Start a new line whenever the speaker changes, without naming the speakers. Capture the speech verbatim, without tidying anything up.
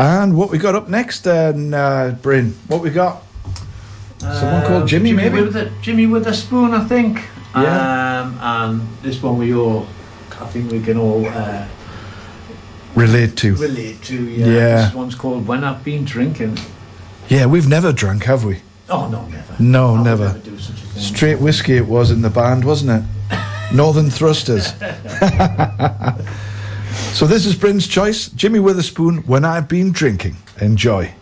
And what we got up next then, uh, Bryn? What we got? Someone uh, called Jimmy,
Jimmy
maybe?
With a, Jimmy with a spoon, I think.
Yeah.
Um, and this one we all, I think we can all uh,
relate to.
Relate to, yeah.
yeah.
This one's called When I've Been Drinking.
Yeah, we've never drunk, have we?
Oh, no, never.
No,
I
never.
never do such a thing.
Straight whiskey it was in the band, wasn't it? Northern Thrusters. So this is Bryn's choice. Jimmy Witherspoon, When I've Been Drinking. Enjoy.